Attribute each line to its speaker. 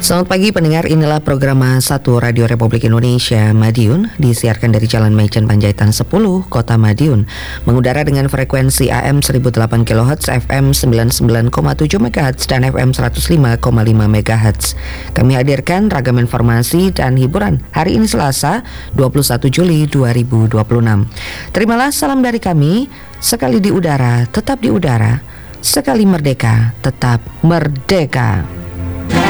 Speaker 1: Selamat pagi pendengar, inilah program 1 Radio Republik Indonesia Madiun, disiarkan dari Jalan Maijen Panjaitan 10, Kota Madiun, mengudara dengan frekuensi AM 1008 kHz, FM 99,7 MHz dan FM 105,5 MHz. Kami hadirkan ragam informasi dan hiburan hari ini Selasa 21 Juli 2026. Terimalah salam dari kami, sekali di udara tetap di udara, sekali merdeka tetap merdeka.